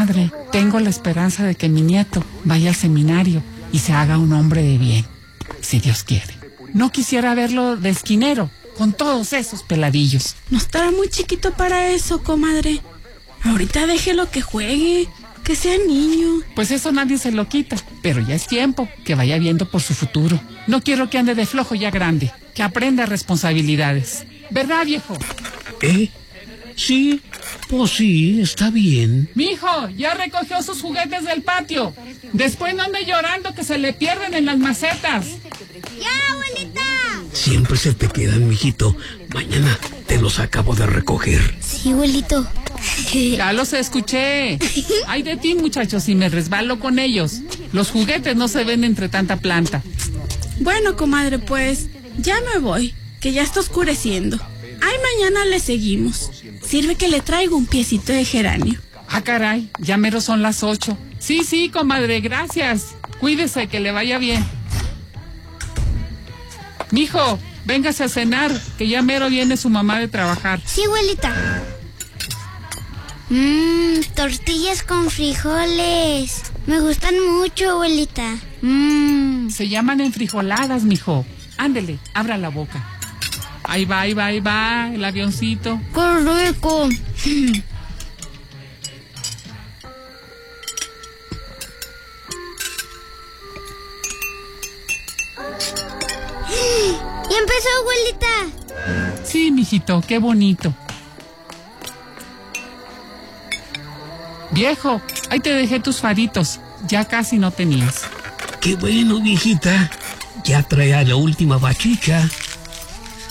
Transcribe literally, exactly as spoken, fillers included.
comadre. Tengo la esperanza de que mi nieto vaya al seminario y se haga un hombre de bien, si Dios quiere. No quisiera verlo de esquinero, con todos esos peladillos. No estará muy chiquito para eso, comadre. Ahorita déjelo que juegue, que sea niño. Pues eso nadie se lo quita, pero ya es tiempo que vaya viendo por su futuro. No quiero que ande de flojo ya grande, que aprenda responsabilidades. ¿Verdad, viejo? ¿Eh? Sí, pues sí, está bien. Mijo, ya recogió sus juguetes del patio. Después no ande llorando que se le pierden en las macetas. ¡Ya, abuelita! Siempre se te quedan, mijito. Mañana te los acabo de recoger. Sí, abuelito. Ya los escuché. Ay de ti, muchachos, si me resbalo con ellos. Los juguetes no se ven entre tanta planta. Bueno, comadre, pues ya me voy, que ya está oscureciendo. Ay, mañana le seguimos. Sirve que le traigo un piecito de geranio. Ah, caray, ya mero son las ocho. Sí, sí, comadre, gracias. Cuídese, que le vaya bien. Mijo, véngase a cenar, que ya mero viene su mamá de trabajar. Sí, abuelita. Mmm, tortillas con frijoles. Me gustan mucho, abuelita. Mmm. Se llaman enfrijoladas, mijo. Ándele, abra la boca. Ahí va, ahí va, ahí va, el avioncito. ¡Qué rico! ¡Ya empezó, abuelita! Sí, mijito, qué bonito. Viejo, ahí te dejé tus faritos. Ya casi no tenías. Qué bueno, viejita. Ya trae a la última bachicha.